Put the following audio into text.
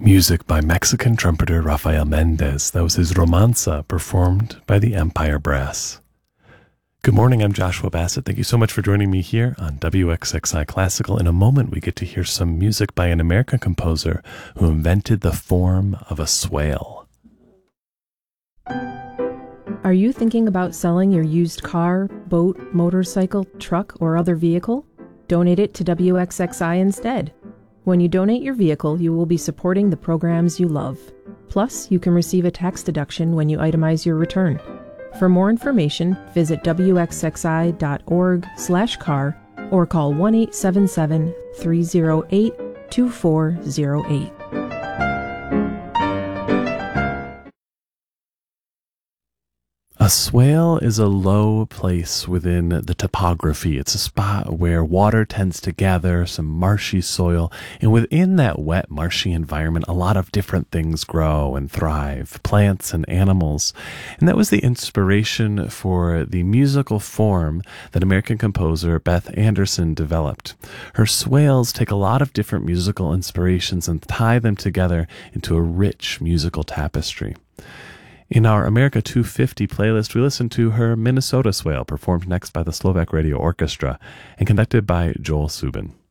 Music by Mexican trumpeter Rafael Mendez. That was his Romanza, performed by the Empire Brass. Good morning, I'm Joshua Bassett. Thank you so much for joining me here on WXXI Classical. In a moment, we get to hear some music by an American composer who invented the form of a swale. Are you thinking about selling your used car, boat, motorcycle, truck, or other vehicle? Donate it to WXXI instead. When you donate your vehicle, you will be supporting the programs you love. Plus, you can receive a tax deduction when you itemize your return. For more information, visit wxxi.org/car or call 1-877-308-2408. A swale is a low place within the topography. It's a spot where water tends to gather, some marshy soil, and within that wet, marshy environment, a lot of different things grow and thrive, plants and animals. And that was the inspiration for the musical form that American composer Beth Anderson developed. Her swales take a lot of different musical inspirations and tie them together into a rich musical tapestry. In our America 250 playlist, we listen to her Minnesota Swale, performed next by the Slovak Radio Orchestra and conducted by Joel Subin.